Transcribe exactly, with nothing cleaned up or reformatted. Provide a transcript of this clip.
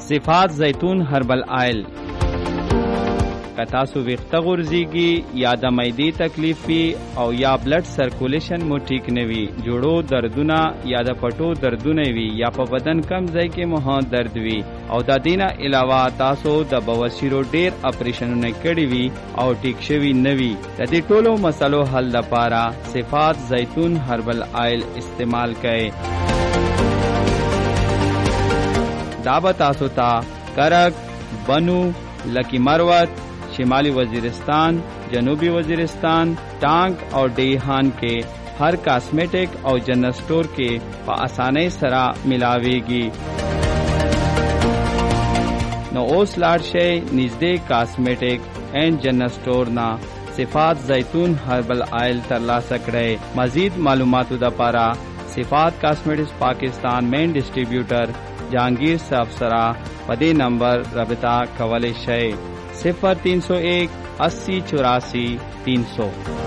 صفات زیتون هربل آئل. کتاسو ویخته غورځيږي یا د معدې تکلیف وي او یا بلډ سرکولیشن مو ټیک نه وي، جوړو دردونه یا د پټو دردونه وي یا په بدن کم ځای کې مو درد وي او د دینه علاوه تاسو د بواسیرو ډیر اپریشنونه کړی وي او ټیک شوی نه وي، د دې ټولو مسلو حل لپاره صفات زیتون هربل آئل استعمال کړئ. دا به تاسو ته کرک، بنو، لکی مروت، شمالی وزیرستان، جنوبی وزیرستان، ٹانک اور ڈیہان کے ہر کاسمیٹک اور جنرل سٹور کے پا آسانی سرا ملاوے گی. نو اوس لاړ شئ نږدې کاسمیٹک اینڈ جنرل سٹور نا صفات زیتون ہربل آئل ترلاسه کړئ. مزید معلوماتو دپاره صفات کاسمیٹکس پاکستان مین ڈسٹریبیوٹر جہانگیر صاحب سرا پدے نمبر رابطہ کولی شئ صفر تین سو ایک اسی چوراسی تین سو.